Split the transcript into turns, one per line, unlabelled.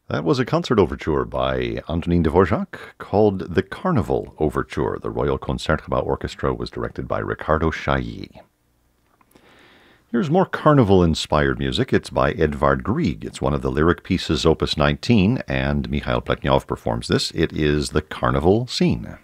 That was a concert overture by Antonin Dvorak called the Carnival Overture. The Royal Concertgebouw Orchestra was directed by Ricardo Chailly. Here's more carnival-inspired music. It's by Edvard Grieg. It's one of the lyric pieces, Opus 19, and Mikhail Pletnyov performs this. It is the Carnival Scene.